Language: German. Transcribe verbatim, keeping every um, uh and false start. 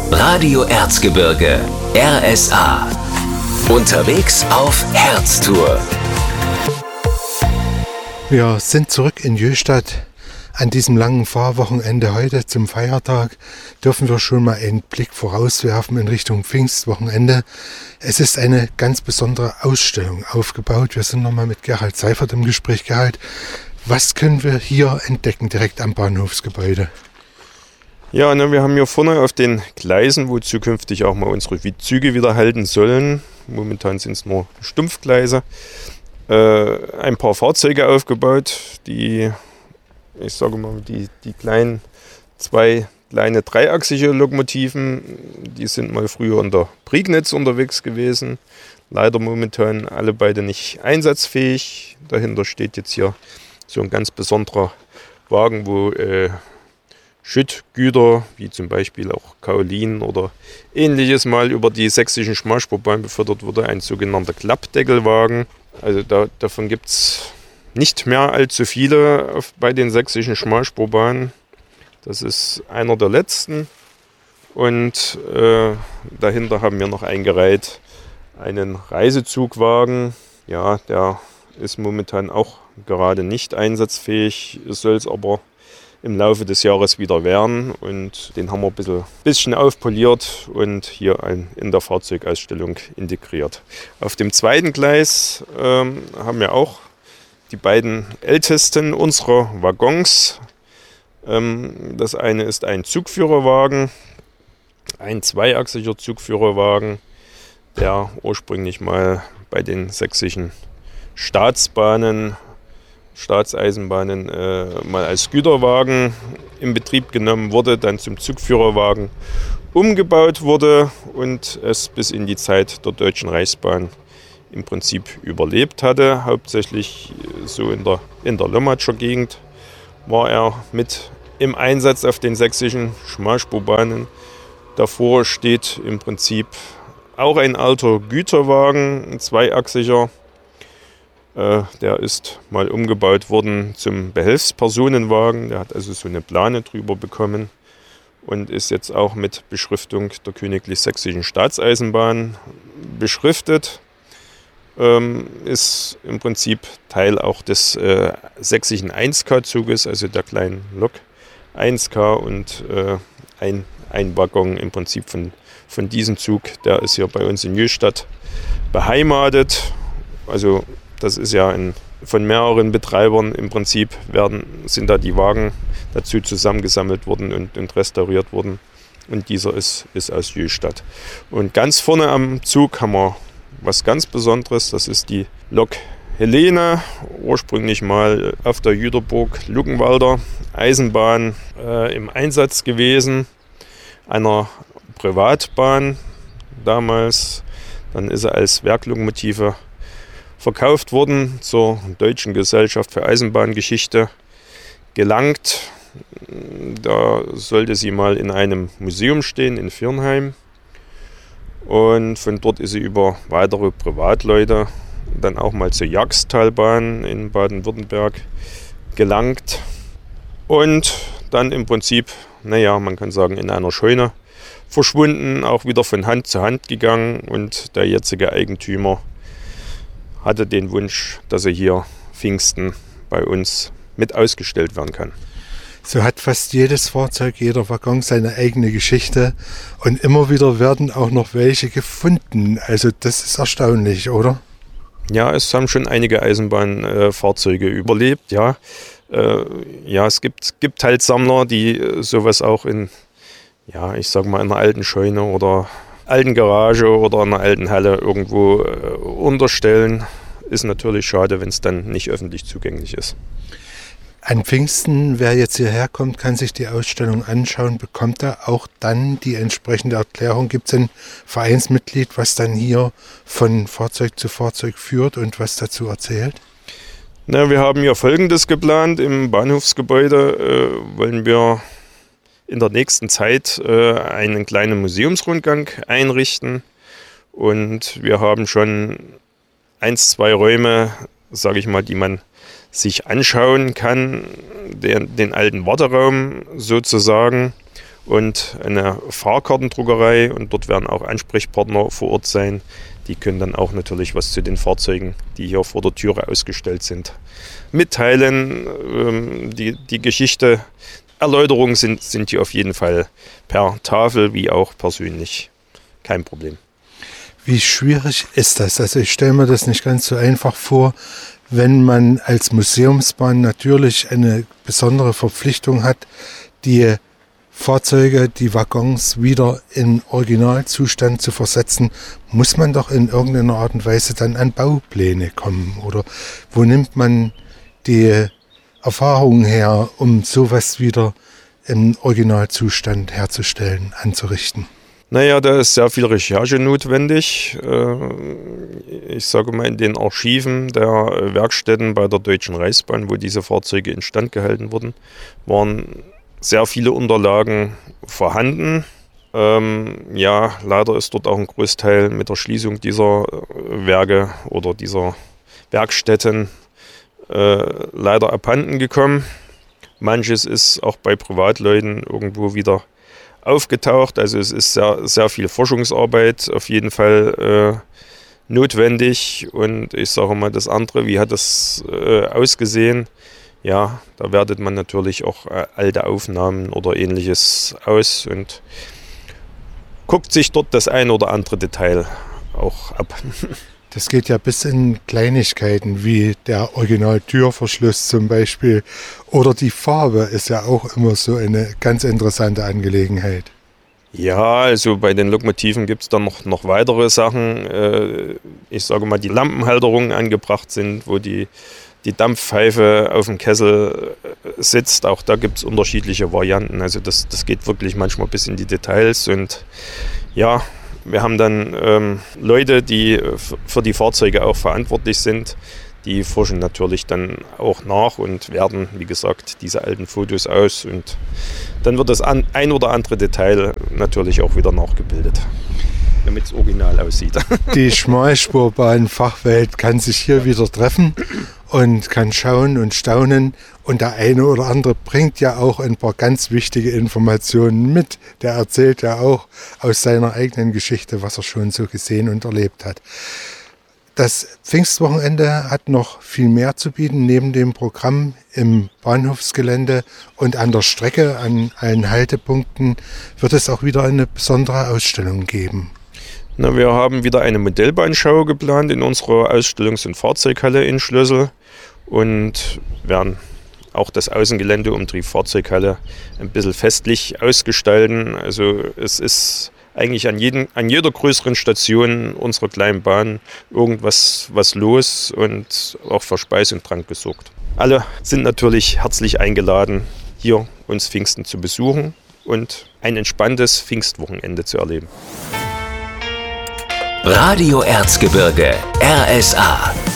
Radio Erzgebirge, R S A. Unterwegs auf Herztour. Wir sind zurück in Jöstadt. An diesem langen Fahrwochenende heute zum Feiertag dürfen wir schon mal einen Blick vorauswerfen in Richtung Pfingstwochenende. Es ist eine ganz besondere Ausstellung aufgebaut. Wir sind nochmal mit Gerhard Seifert im Gespräch. Gerhard, was können wir hier entdecken direkt am Bahnhofsgebäude? Ja, ne, wir haben hier vorne auf den Gleisen, wo zukünftig auch mal unsere Züge wieder halten sollen. Momentan sind es nur Stumpfgleise. Äh, ein paar Fahrzeuge aufgebaut, die, ich sage mal, die, die kleinen, zwei kleine dreiachsige Lokomotiven, die sind mal früher in der Prignitz unterwegs gewesen. Leider momentan alle beide nicht einsatzfähig. Dahinter steht jetzt hier so ein ganz besonderer Wagen, wo äh, Schüttgüter, wie zum Beispiel auch Kaolin oder ähnliches, mal über die sächsischen Schmalspurbahn befördert wurde, ein sogenannter Klappdeckelwagen. Also da, davon gibt es nicht mehr allzu viele auf, bei den sächsischen Schmalspurbahnen. Das ist einer der letzten. Und äh, dahinter haben wir noch eingereiht einen Reisezugwagen. Ja, der ist momentan auch gerade nicht einsatzfähig, soll es aber im Laufe des Jahres wieder werden. Und den haben wir ein bisschen, bisschen aufpoliert und hier ein, in der Fahrzeugausstellung integriert. Auf dem zweiten Gleis ähm, haben wir auch die beiden ältesten unserer Waggons. Ähm, das eine ist ein Zugführerwagen, ein zweiachsiger Zugführerwagen, der ursprünglich mal bei den sächsischen Staatsbahnen, Staatseisenbahnen äh, mal als Güterwagen in Betrieb genommen wurde, dann zum Zugführerwagen umgebaut wurde und es bis in die Zeit der Deutschen Reichsbahn im Prinzip überlebt hatte. Hauptsächlich so in der, in der Lommatscher Gegend war er mit im Einsatz auf den sächsischen Schmalspurbahnen. Davor steht im Prinzip auch ein alter Güterwagen, ein zweiachsiger. Der ist mal umgebaut worden zum Behelfspersonenwagen. Der hat also so eine Plane drüber bekommen und ist jetzt auch mit Beschriftung der Königlich Sächsischen Staatseisenbahn beschriftet. Ähm, ist im Prinzip Teil auch des äh, sächsischen eins K-Zuges, also der kleinen Lok eins K, und äh, ein, ein Waggon im Prinzip von, von diesem Zug, der ist hier bei uns in Jöstadt beheimatet. Also das ist ja ein, von mehreren Betreibern im Prinzip werden, sind da die Wagen dazu zusammengesammelt worden und, und restauriert worden. Und dieser ist, ist aus Jöstadt. Und ganz vorne am Zug haben wir was ganz Besonderes. Das ist die Lok Helene, ursprünglich mal auf der Jüterburg-Luckenwalder Eisenbahn äh, im Einsatz gewesen. Einer Privatbahn damals. Dann ist er als Werklokomotive verkauft worden, zur Deutschen Gesellschaft für Eisenbahngeschichte gelangt. Da sollte sie mal in einem Museum stehen in Viernheim. Und von dort ist sie über weitere Privatleute dann auch mal zur Jagstalbahn in Baden-Württemberg gelangt. Und dann im Prinzip, naja, man kann sagen, in einer Scheune verschwunden, auch wieder von Hand zu Hand gegangen. Und der jetzige Eigentümer hatte den Wunsch, dass er hier Pfingsten bei uns mit ausgestellt werden kann. So hat fast jedes Fahrzeug, jeder Waggon seine eigene Geschichte und immer wieder werden auch noch welche gefunden. Also das ist erstaunlich, oder? Ja, es haben schon einige Eisenbahnfahrzeuge äh, überlebt, ja. Äh, ja, es gibt, gibt halt Sammler, die äh, sowas auch in, ja, ich sag mal, in einer alten Scheune oder alten Garage oder in einer alten Halle irgendwo äh, unterstellen. Ist natürlich schade, wenn es dann nicht öffentlich zugänglich ist. An Pfingsten, wer jetzt hierher kommt, kann sich die Ausstellung anschauen, bekommt er auch dann die entsprechende Erklärung. Gibt es ein Vereinsmitglied, was dann hier von Fahrzeug zu Fahrzeug führt und was dazu erzählt? Na, wir haben ja Folgendes geplant. Im Bahnhofsgebäude äh, wollen wir in der nächsten Zeit äh, einen kleinen Museumsrundgang einrichten. Und wir haben schon eins, zwei Räume, sage ich mal, die man sich anschauen kann, den, den alten Warteraum sozusagen. und eine Fahrkartendruckerei und dort werden auch Ansprechpartner vor Ort sein. Die können dann auch natürlich was zu den Fahrzeugen, die hier vor der Türe ausgestellt sind, mitteilen. Ähm, die, die Geschichte, Erläuterungen sind, sind hier auf jeden Fall per Tafel wie auch persönlich. Kein Problem. Wie schwierig ist das? Also ich stelle mir das nicht ganz so einfach vor, wenn man als Museumsbahn natürlich eine besondere Verpflichtung hat, die Fahrzeuge, die Waggons wieder in Originalzustand zu versetzen, muss man doch in irgendeiner Art und Weise dann an Baupläne kommen. Oder wo nimmt man die Erfahrungen her, um sowas wieder im Originalzustand herzustellen, anzurichten? Naja, da ist sehr viel Recherche notwendig. Ich sage mal, in den Archiven der Werkstätten bei der Deutschen Reichsbahn, wo diese Fahrzeuge instand gehalten wurden, waren sehr viele Unterlagen vorhanden. Ähm, ja, leider ist dort auch ein Großteil mit der Schließung dieser Werke oder dieser Werkstätten äh, leider abhanden gekommen. Manches ist auch bei Privatleuten irgendwo wieder aufgetaucht. Also es ist sehr, sehr viel Forschungsarbeit auf jeden Fall äh, notwendig. Und ich sage mal das andere, wie hat das äh, ausgesehen? Ja, da wertet man natürlich auch äh, alte Aufnahmen oder Ähnliches aus und guckt sich dort das ein oder andere Detail auch ab. Das geht ja bis in Kleinigkeiten wie der Original-Türverschluss zum Beispiel oder die Farbe ist ja auch immer so eine ganz interessante Angelegenheit. Ja, also bei den Lokomotiven gibt es dann noch, noch weitere Sachen. Äh, ich sage mal, die Lampenhalterungen angebracht sind, wo die die Dampfpfeife auf dem Kessel sitzt. Auch da gibt es unterschiedliche Varianten. Also das, das geht wirklich manchmal bis in die Details. Und ja, wir haben dann ähm, Leute, die f- für die Fahrzeuge auch verantwortlich sind. Die forschen natürlich dann auch nach und werten, wie gesagt, diese alten Fotos aus. Und dann wird das an, ein oder andere Detail natürlich auch wieder nachgebildet, damit es original aussieht. Die Schmalspurbahn-Fachwelt kann sich hier wieder treffen und kann schauen und staunen. Und der eine oder andere bringt ja auch ein paar ganz wichtige Informationen mit. Der erzählt ja auch aus seiner eigenen Geschichte, was er schon so gesehen und erlebt hat. Das Pfingstwochenende hat noch viel mehr zu bieten. Neben dem Programm im Bahnhofsgelände und an der Strecke, an allen Haltepunkten, wird es auch wieder eine besondere Ausstellung geben. Na, wir haben wieder eine Modellbahnschau geplant in unserer Ausstellungs- und Fahrzeughalle in Schlössel und werden auch das Außengelände um die Fahrzeughalle ein bisschen festlich ausgestalten. Also es ist eigentlich an, jeden, an jeder größeren Station unserer kleinen Bahn irgendwas was los und auch für Speis und Trank gesorgt. Alle sind natürlich herzlich eingeladen, hier uns Pfingsten zu besuchen und ein entspanntes Pfingstwochenende zu erleben. Radio Erzgebirge, R S A.